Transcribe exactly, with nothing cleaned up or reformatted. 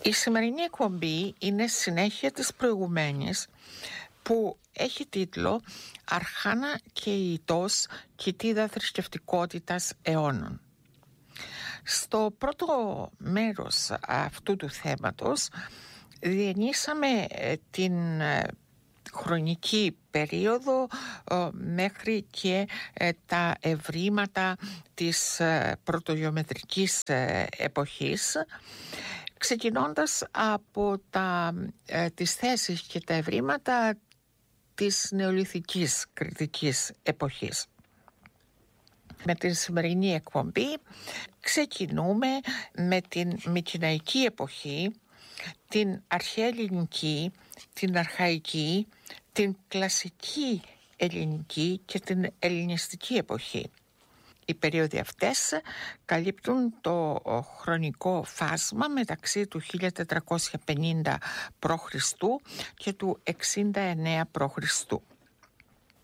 Η σημερινή εκπομπή είναι συνέχεια της προηγουμένης που έχει τίτλο «Αρχάνα και Ιητός, κοιτίδα θρησκευτικότητας αιώνων». Στο πρώτο μέρος αυτού του θέματος διενύσαμε την χρονική περίοδο μέχρι και τα ευρήματα της πρωτογεωμετρικής εποχής, ξεκινώντας από τα, τις θέσεις και τα ευρήματα της νεολιθικής κριτικής εποχής. Με την σημερινή εκπομπή ξεκινούμε με την Μικηναϊκή εποχή, την αρχαία ελληνική, την αρχαϊκή, την κλασική ελληνική και την ελληνιστική εποχή. Οι περίοδοι αυτές καλύπτουν το χρονικό φάσμα μεταξύ του χίλια τετρακόσια πενήντα π.Χ. και του εξήντα εννέα π.Χ.